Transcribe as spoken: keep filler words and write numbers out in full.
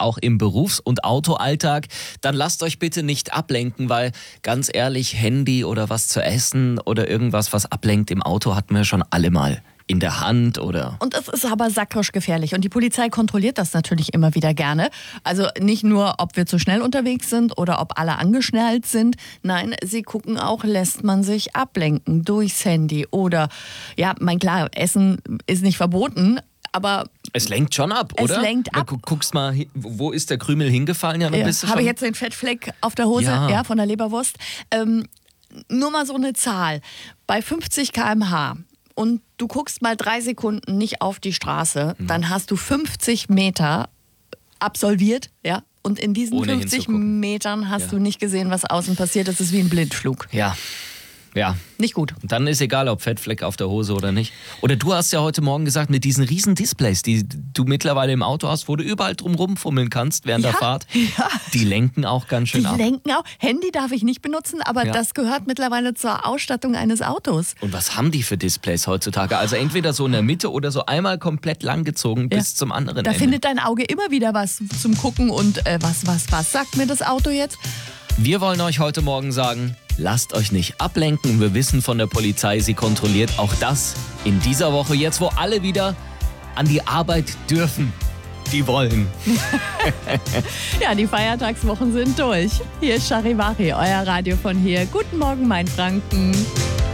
auch im Berufs- und Autoalltag, dann lasst euch bitte nicht ablenken, weil ganz ehrlich, Handy oder was zu essen oder irgendwas, was ablenkt im Auto, hatten wir schon alle mal in der Hand oder... Und es ist aber sakrisch gefährlich und die Polizei kontrolliert das natürlich immer wieder gerne. Also nicht nur, ob wir zu schnell unterwegs sind oder ob alle angeschnallt sind. Nein, sie gucken auch, lässt man sich ablenken durchs Handy oder, ja, mein klar, Essen ist nicht verboten, aber... Es lenkt schon ab, oder? Es lenkt ab. Du guckst mal, wo ist der Krümel hingefallen? Ja, dann Ja, bist du habe schon... ich jetzt den Fettfleck auf der Hose, Ja. ja, von der Leberwurst. Ähm, nur mal so eine Zahl. Bei fünfzig Kilometer pro Stunde und du guckst mal drei Sekunden nicht auf die Straße, Mhm. dann hast du fünfzig Meter absolviert, ja. Und in diesen Ohne fünfzig hinzugucken. Metern hast Ja. du nicht gesehen, was außen passiert. Das ist wie ein Blindflug. Ja, ja. Nicht gut. Und dann ist egal, ob Fettfleck auf der Hose oder nicht. Oder du hast ja heute Morgen gesagt, mit diesen riesen Displays, die du mittlerweile im Auto hast, wo du überall drum rumfummeln kannst während Ja, der Fahrt, ja. die lenken auch ganz schön Die ab. lenken auch. Handy darf ich nicht benutzen, aber Ja. das gehört mittlerweile zur Ausstattung eines Autos. Und was haben die für Displays heutzutage? Also entweder so in der Mitte oder so einmal komplett langgezogen Ja. bis zum anderen Da Ende. findet dein Auge immer wieder was zum Gucken und äh, was, was, was sagt mir das Auto jetzt? Wir wollen euch heute Morgen sagen, lasst euch nicht ablenken. Wir wissen von der Polizei, sie kontrolliert auch das in dieser Woche, jetzt wo alle wieder an die Arbeit dürfen, die wollen. Ja, die Feiertagswochen sind durch. Hier ist Charivari, euer Radio von hier. Guten Morgen, mein Franken.